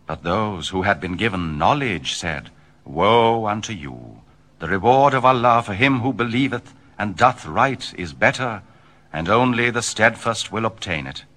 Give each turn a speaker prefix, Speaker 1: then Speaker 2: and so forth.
Speaker 1: But those who had been given knowledge said, Woe unto you! The reward of Allah for him who believeth and doth right is better, and only the steadfast will obtain it.